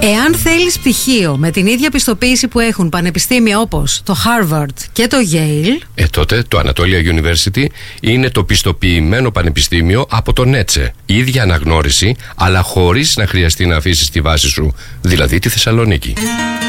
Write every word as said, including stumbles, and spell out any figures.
Εάν θέλεις πτυχίο με την ίδια πιστοποίηση που έχουν πανεπιστήμια όπως το Harvard και το Yale, ε, τότε το Anatolia University είναι το πιστοποιημένο πανεπιστήμιο από το Νέτσε. Ίδια αναγνώριση, αλλά χωρίς να χρειαστεί να αφήσεις τη βάση σου, δηλαδή τη Θεσσαλονίκη.